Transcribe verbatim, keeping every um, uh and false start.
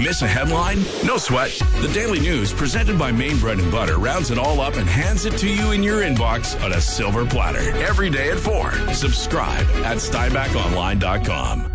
Miss a headline? No sweat. The Daily News, presented by Maine Bread and Butter, rounds it all up and hands it to you in your inbox on a silver platter. Every day at four. Subscribe at steinbach online dot com.